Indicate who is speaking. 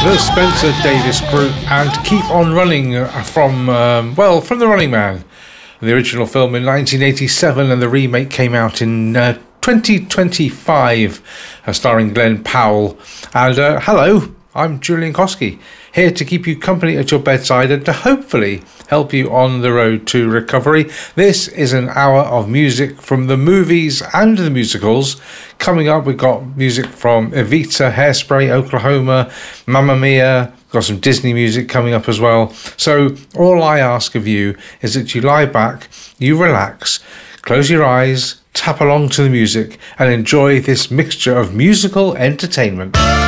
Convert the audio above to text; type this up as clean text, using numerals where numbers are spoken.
Speaker 1: The Spencer Davis Group and Keep On Running from The Running Man. The original film in 1987 and the remake came out in 2025, starring Glenn Powell. And hello, I'm Julian Koski, here to keep you company at your bedside and to hopefully help you on the road to recovery. This is an hour of music from the movies and the musicals. Coming up, we've got music from Evita, Hairspray, Oklahoma, Mamma Mia. Got some Disney music coming up as well. So all I ask of you is that you lie back, you relax, close your eyes, tap along to the music and enjoy this mixture of musical entertainment.